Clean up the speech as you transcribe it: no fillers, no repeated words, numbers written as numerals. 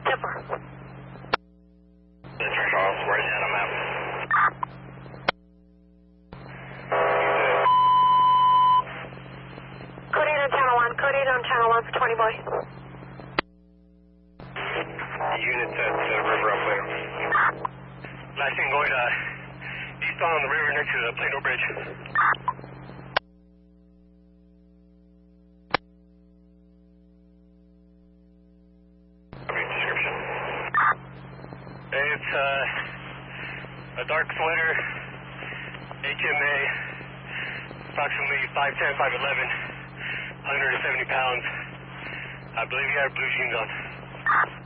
Tipper. Charles, where's that? I'm out. Code 8 on channel 1. Code 8 on channel 1 for 20 boy. Units at River up there. Last thing going eastbound on the river next to the Plano Bridge. Description. It's a dark sweater, HMA, approximately 5'10", 5'11", 170 pounds. I believe he had blue jeans on.